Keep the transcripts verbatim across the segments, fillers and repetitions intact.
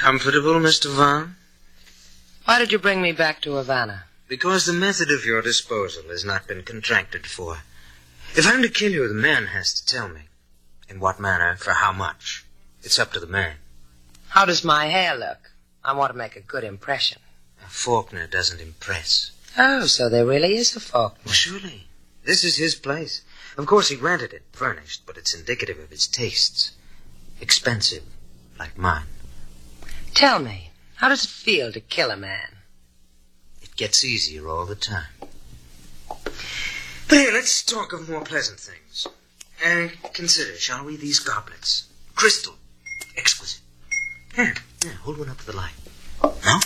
Comfortable, Mister Vaughn? Why did you bring me back to Havana? Because the method of your disposal has not been contracted for. If I'm to kill you, the man has to tell me. In what manner, for how much. It's up to the man. How does my hair look? I want to make a good impression. A Faulkner doesn't impress. Oh, so there really is a Faulkner. Well, surely. This is his place. Of course, he rented it, furnished, but it's indicative of his tastes. Expensive, like mine. Tell me, how does it feel to kill a man? It gets easier all the time. But here, let's talk of more pleasant things. And consider, shall we, these goblets? Crystal. Exquisite. Here, here, hold one up to the light. No?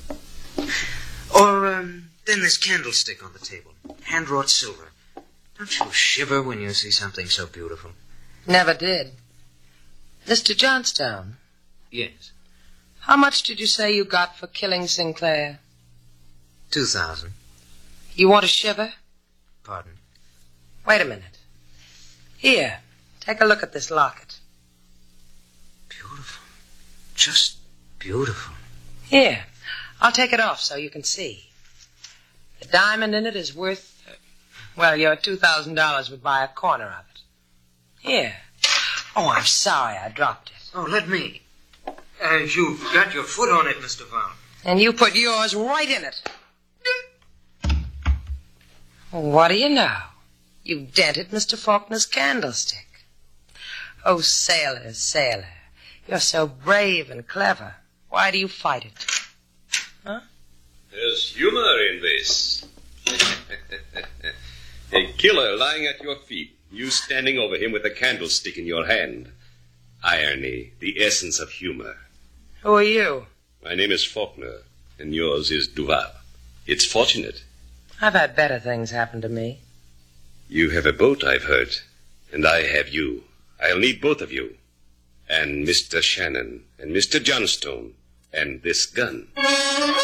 Or, um, then this candlestick on the table. Hand-wrought silver. Don't you shiver when you see something so beautiful? Never did. Mister Johnstone. Yes. How much did you say you got for killing Sinclair? Two thousand. You want a shiver? Pardon? Wait a minute. Here, take a look at this locket. Beautiful. Just beautiful. Here, I'll take it off so you can see. The diamond in it is worth, uh, well, your two thousand dollars would buy a corner of it. Here. Oh, I'm sorry I dropped it. Oh, let me. Uh, you've got your foot on it, Mister Vaughn. And you put yours right in it. What do you know? You've dented Mister Faulkner's candlestick. Oh, sailor, sailor, you're so brave and clever. Why do you fight it? Huh? There's humor in this. A killer lying at your feet, you standing over him with a candlestick in your hand. Irony, the essence of humor. Who are you? My name is Faulkner, and yours is Duval. It's fortunate. I've had better things happen to me. You have a boat, I've heard, and I have you. I'll need both of you. And Mister Shannon, and Mister Johnstone, and this gun.